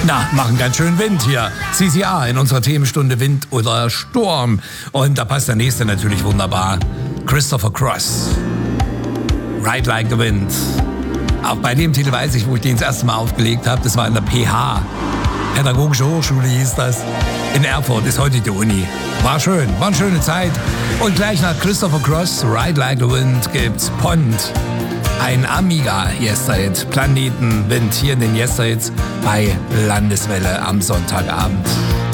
Na, machen ganz schön Wind hier. CCR in unserer Themenstunde Wind oder Sturm. Und da passt der nächste natürlich wunderbar. Christopher Cross. Ride Like the Wind. Auch bei dem Titel weiß ich, wo ich den das erste Mal aufgelegt habe. Das war in der PH. Pädagogische Hochschule hieß das. In Erfurt ist heute die Uni. War schön, war eine schöne Zeit. Und gleich nach Christopher Cross, Ride Like the Wind, gibt's Pond. Ein Amiga Yesterhit, Planetenwind hier in den Yesterhits bei Landeswelle am Sonntagabend.